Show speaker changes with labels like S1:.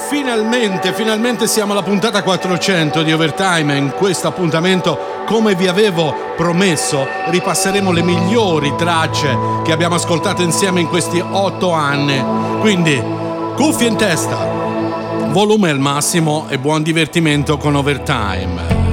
S1: Finalmente siamo alla puntata 400 di Overtime e in questo appuntamento, come vi avevo promesso, ripasseremo le migliori tracce che abbiamo ascoltato insieme in questi 8 anni. Quindi, cuffie in testa, volume al massimo e buon divertimento con Overtime.